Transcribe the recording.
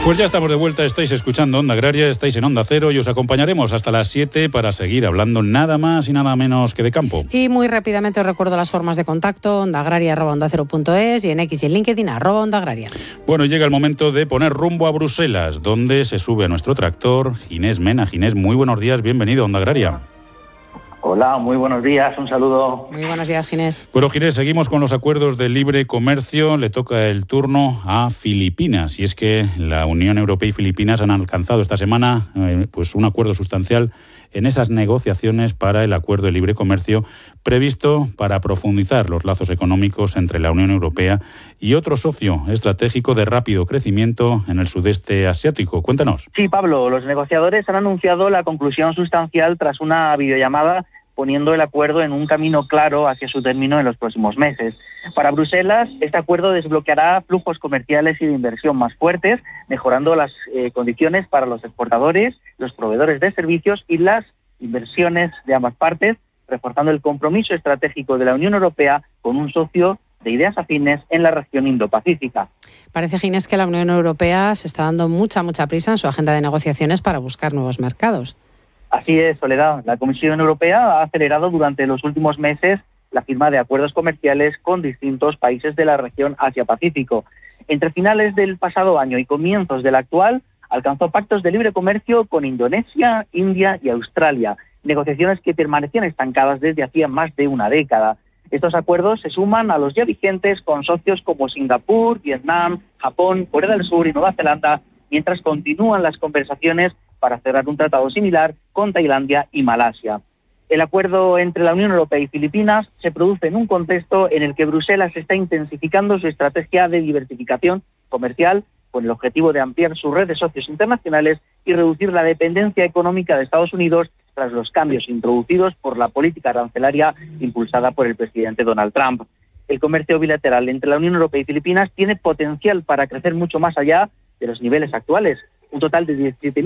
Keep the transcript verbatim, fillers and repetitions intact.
Pues ya estamos de vuelta, estáis escuchando Onda Agraria, estáis en Onda Cero y os acompañaremos hasta las siete para seguir hablando nada más y nada menos que de campo. Y muy rápidamente os recuerdo las formas de contacto: ondaagraria arroba onda cero punto es y en X y en LinkedIn arroba Onda Agraria. Bueno, llega el momento de poner rumbo a Bruselas, donde se sube a nuestro tractor Ginés Mena. Ginés, muy buenos días, bienvenido a Onda Agraria. Hola, muy buenos días, un saludo. Muy buenos días, Ginés. Bueno, Ginés, seguimos con los acuerdos de libre comercio. Le toca el turno a Filipinas. Y es que la Unión Europea y Filipinas han alcanzado esta semana eh, pues un acuerdo sustancial en esas negociaciones para el acuerdo de libre comercio previsto para profundizar los lazos económicos entre la Unión Europea y otro socio estratégico de rápido crecimiento en el sudeste asiático. Cuéntanos. Sí, Pablo, los negociadores han anunciado la conclusión sustancial tras una videollamada, poniendo el acuerdo en un camino claro hacia su término en los próximos meses. Para Bruselas, este acuerdo desbloqueará flujos comerciales y de inversión más fuertes, mejorando las eh, condiciones para los exportadores, los proveedores de servicios y las inversiones de ambas partes, reforzando el compromiso estratégico de la Unión Europea con un socio de ideas afines en la región Indo-Pacífica. Parece, Ginés, que la Unión Europea se está dando mucha, mucha prisa en su agenda de negociaciones para buscar nuevos mercados. Así es, Soledad. La Comisión Europea ha acelerado durante los últimos meses la firma de acuerdos comerciales con distintos países de la región Asia-Pacífico. Entre finales del pasado año y comienzos del actual, alcanzó pactos de libre comercio con Indonesia, India y Australia, negociaciones que permanecían estancadas desde hacía más de una década. Estos acuerdos se suman a los ya vigentes con socios como Singapur, Vietnam, Japón, Corea del Sur y Nueva Zelanda, mientras continúan las conversaciones para cerrar un tratado similar con Tailandia y Malasia. El acuerdo entre la Unión Europea y Filipinas se produce en un contexto en el que Bruselas está intensificando su estrategia de diversificación comercial con el objetivo de ampliar su red de socios internacionales y reducir la dependencia económica de Estados Unidos tras los cambios introducidos por la política arancelaria impulsada por el presidente Donald Trump. El comercio bilateral entre la Unión Europea y Filipinas tiene potencial para crecer mucho más allá de los niveles actuales. Un total de diecisiete